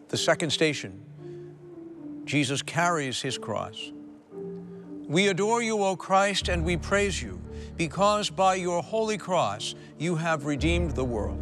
The second station, Jesus carries his cross. We adore you, O Christ, and we praise you, because by your holy cross you have redeemed the world.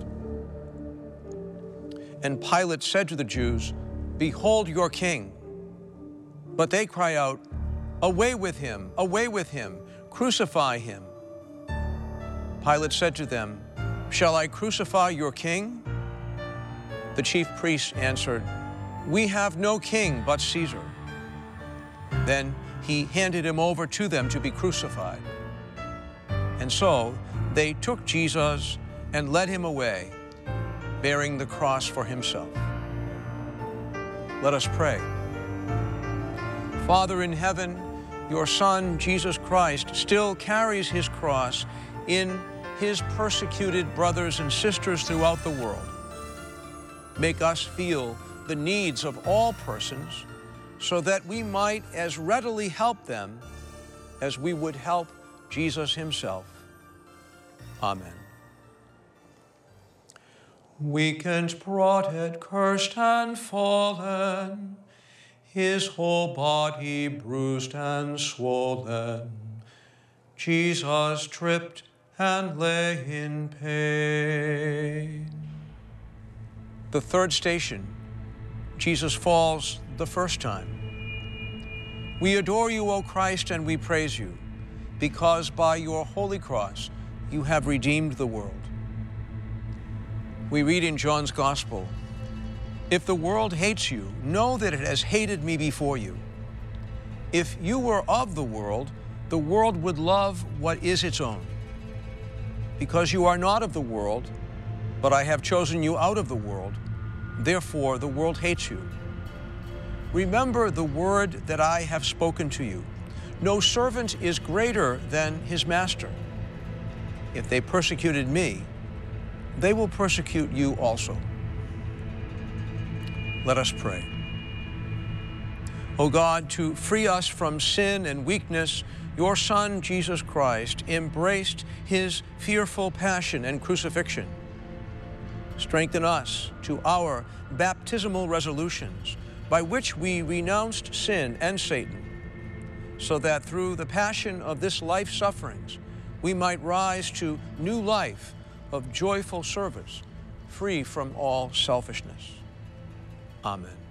And Pilate said to the Jews, "Behold your king." But they cry out, away with him, crucify him." Pilate said to them, "Shall I crucify your king?" The chief priests answered, "We have no king but Caesar." Then he handed him over to them to be crucified. And so they took Jesus and led him away, bearing the cross for himself. Let us pray. Father in heaven, your Son, Jesus Christ, still carries his cross in his persecuted brothers and sisters throughout the world. Make us feel the needs of all persons so that we might as readily help them as we would help Jesus himself. Amen. Weakened, broadened, cursed, and fallen, his whole body bruised and swollen, Jesus tripped and lay in pain. The third station, Jesus falls the first time. We adore you, O Christ, and we praise you, because by your holy cross you have redeemed the world. We read in John's Gospel, "If the world hates you, know that it has hated me before you. If you were of the world would love what is its own. Because you are not of the world, but I have chosen you out of the world, therefore the world hates you. Remember the word that I have spoken to you. No servant is greater than his master. If they persecuted me, they will persecute you also." Let us pray. O God, to free us from sin and weakness, your Son, Jesus Christ, embraced his fearful passion and crucifixion. Strengthen us to our baptismal resolutions, by which we renounced sin and Satan, so that through the passion of this life's sufferings, we might rise to new life of joyful service, free from all selfishness. Amen.